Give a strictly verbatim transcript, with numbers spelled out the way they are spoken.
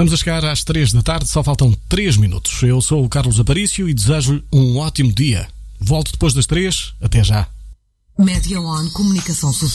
Estamos a chegar às três da tarde, só faltam três minutos. Eu sou o Carlos Aparício e desejo-lhe um ótimo dia. Volto depois das três. Até já. Média One Comunicação Social.